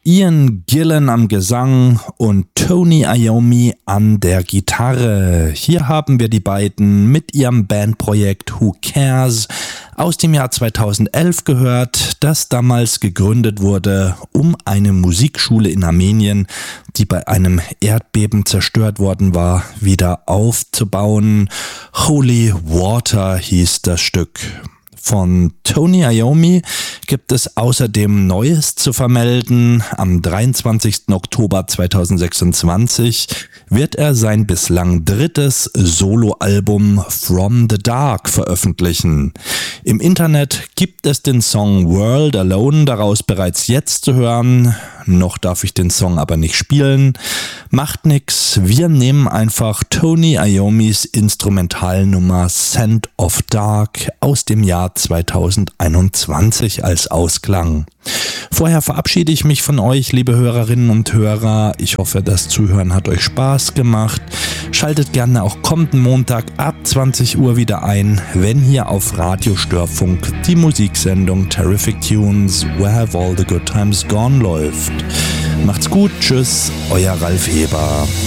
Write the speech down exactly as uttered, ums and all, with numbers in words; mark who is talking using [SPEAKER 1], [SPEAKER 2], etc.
[SPEAKER 1] Ian Gillan am Gesang und Tony Iommi an der Gitarre. Hier haben wir die beiden mit ihrem Bandprojekt Who Cares aus dem Jahr zweitausendelf gehört, das damals gegründet wurde, um eine Musikschule in Armenien, die bei einem Erdbeben zerstört worden war, wieder aufzubauen. Holy Water hieß das Stück. Von Tony Iommi gibt es außerdem Neues zu vermelden. Am dreiundzwanzigsten Oktober zweitausendsechsundzwanzig wird er sein bislang drittes Soloalbum From the Dark veröffentlichen. Im Internet gibt es den Song World Alone daraus bereits jetzt zu hören. Noch darf ich den Song aber nicht spielen. Macht nix, wir nehmen einfach Tony Iommis Instrumentalnummer Scent of Dark aus dem Jahr zweitausendeinundzwanzig als Ausklang. Vorher verabschiede ich mich von euch, liebe Hörerinnen und Hörer. Ich hoffe, das Zuhören hat euch Spaß gemacht. Schaltet gerne auch kommenden Montag ab zwanzig Uhr wieder ein, wenn hier auf Radio Störfunk die Musiksendung Terrific Tunes Where Have All the Good Times Gone läuft. Macht's gut, tschüss, euer Ralf Heber.